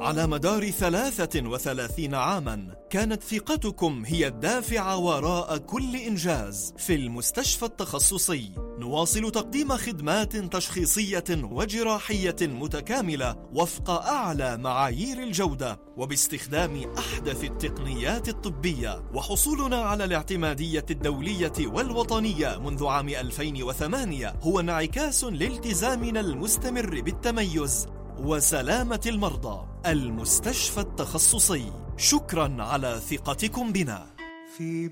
على مدار 33 عاما كانت ثقتكم هي الدافع وراء كل إنجاز. في المستشفى التخصصي نواصل تقديم خدمات تشخيصية وجراحية متكاملة وفق أعلى معايير الجودة وباستخدام أحدث التقنيات الطبية، وحصولنا على الاعتمادية الدولية والوطنية منذ عام 2008 هو انعكاس لالتزامنا المستمر بالتميز وسلامة المرضى. المستشفى التخصصي، شكرا على ثقتكم بنا.